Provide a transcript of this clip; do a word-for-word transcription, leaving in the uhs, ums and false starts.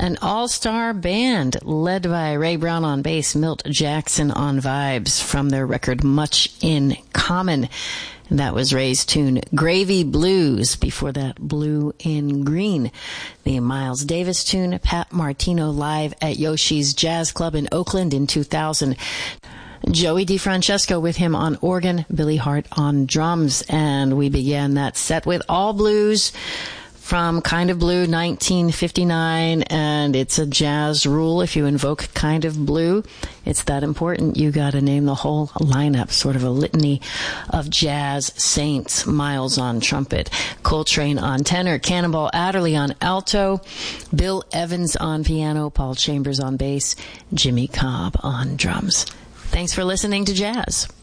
An all-star band led by Ray Brown on bass, Milt Jackson on vibes from their record Much in Common. And that was Ray's tune Gravy Blues. Before that, Blue in Green. The Miles Davis tune, Pat Martino live at Yoshi's Jazz Club in Oakland in two thousand. Joey DeFrancesco with him on organ, Billy Hart on drums. And we began that set with All Blues from Kind of Blue, nineteen fifty-nine, and it's a jazz rule. If you invoke Kind of Blue, it's that important. You got to name the whole lineup, sort of a litany of jazz saints. Miles on trumpet, Coltrane on tenor, Cannonball Adderley on alto, Bill Evans on piano, Paul Chambers on bass, Jimmy Cobb on drums. Thanks for listening to Jazz.